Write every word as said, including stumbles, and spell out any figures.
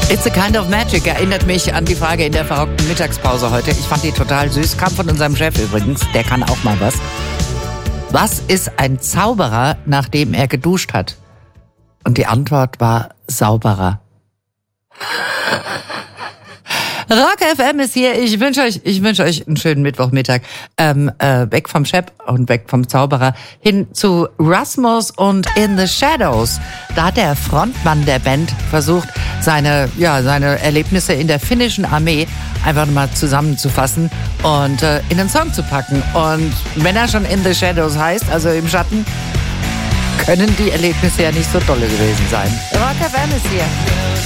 It's a kind of magic. Erinnert mich an die Frage in der verrockten Mittagspause heute. Ich fand die total süß. Kam von unserem Chef übrigens. Der kann auch mal was. Was ist ein Zauberer, nachdem er geduscht hat? Und die Antwort war sauberer. Rock F M ist hier. Ich wünsche euch, ich wünsche euch einen schönen Mittwochmittag. Ähm, äh, weg vom Chef und weg vom Zauberer hin zu Rasmus und In the Shadows. Da hat der Frontmann der Band versucht, seine, ja, seine Erlebnisse in der finnischen Armee einfach mal zusammenzufassen und äh, in einen Song zu packen. Und wenn er schon In the Shadows heißt, also im Schatten, können die Erlebnisse ja nicht so dolle gewesen sein. Rock F M ist hier.